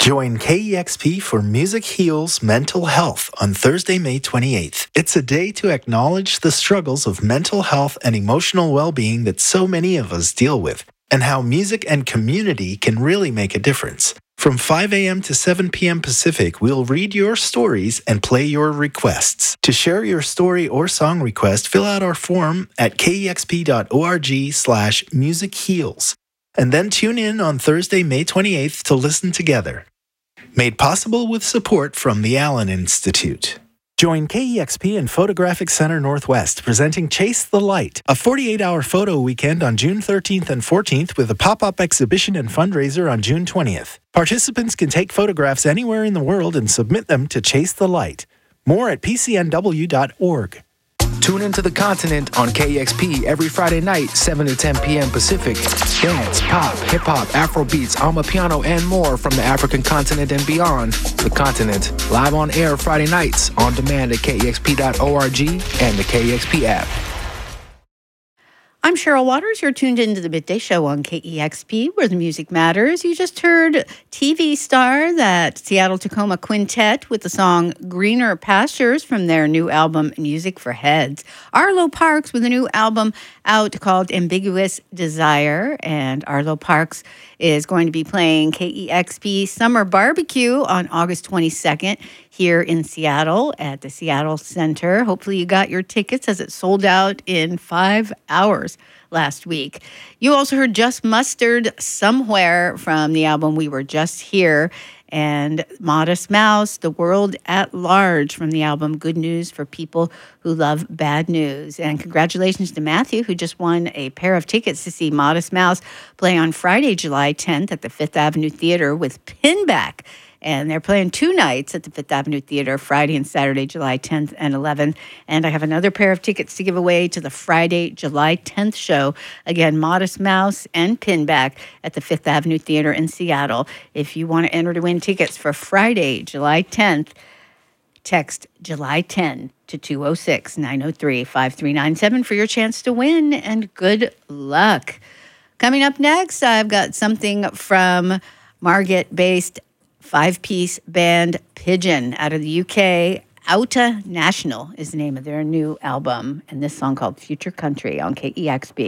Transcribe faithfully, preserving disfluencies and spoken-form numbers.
Join K E X P for Music Heals Mental Health on Thursday, May twenty-eighth. It's a day to acknowledge the struggles of mental health and emotional well-being that so many of us deal with, and how music and community can really make a difference. From five a.m. to seven p.m. Pacific, we'll read your stories and play your requests. To share your story or song request, fill out our form at kexp.org slash musicheals. And then tune in on Thursday, May twenty-eighth to listen together. Made possible with support from the Allen Institute. Join K E X P and Photographic Center Northwest presenting Chase the Light, a forty-eight hour photo weekend on June thirteenth and fourteenth with a pop-up exhibition and fundraiser on June twentieth. Participants can take photographs anywhere in the world and submit them to Chase the Light. More at p c n w dot org. Tune into The Continent on K E X P every Friday night, seven to ten p.m. Pacific. Dance, pop, hip-hop, Afrobeats, Amapiano, and more from the African continent and beyond. The Continent, live on air Friday nights, on demand at k e x p dot org and the K E X P app. I'm Cheryl Waters. You're tuned into the Midday Show on K E X P, where the music matters. You just heard T V star, that Seattle-Tacoma Quintet, with the song Greener Pastures from their new album, Music for Heads. Arlo Parks with a new album out called Ambiguous Desire. And Arlo Parks is going to be playing K E X P Summer Barbecue on August twenty-second here in Seattle at the Seattle Center. Hopefully you got your tickets, as it sold out in five hours last week. You also heard Just Mustard Somewhere from the album We Were Just Here, and Modest Mouse, The World at Large from the album Good News for People Who Love Bad News. And congratulations to Matthew, who just won a pair of tickets to see Modest Mouse play on Friday, July tenth at the Fifth Avenue Theater with Pinback. And they're playing two nights at the Fifth Avenue Theater, Friday and Saturday, July tenth and eleventh. And I have another pair of tickets to give away to the Friday, July tenth show. Again, Modest Mouse and Pinback at the Fifth Avenue Theater in Seattle. If you want to enter to win tickets for Friday, July tenth, text July tenth to two oh six, nine oh three, five three nine seven for your chance to win, and good luck. Coming up next, I've got something from Margate-based five-piece band Pigeon out of the U K. Outa National is the name of their new album, and this song called Future Country on K E X P.